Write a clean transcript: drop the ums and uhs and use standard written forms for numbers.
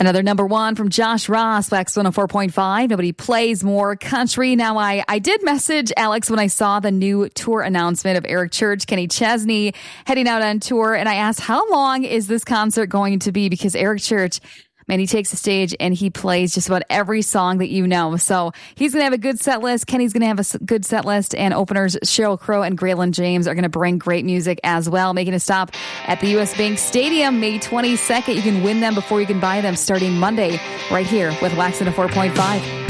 Another number one from Josh Ross, Wax 104.5. Nobody plays more country. Now, I did message Alex when I saw the new tour announcement of Eric Church, Kenny Chesney heading out on tour. And I asked, how long is this concert going to be? Because Eric Church, man, he takes the stage and he plays just about every song that you know. So he's going to have a good set list. Kenny's going to have a good set list. And openers Sheryl Crow and Graylin James are going to bring great music as well. Making a stop at the U.S. Bank Stadium May 22nd. You can win them before you can buy them starting Monday right here with Wax 104.5.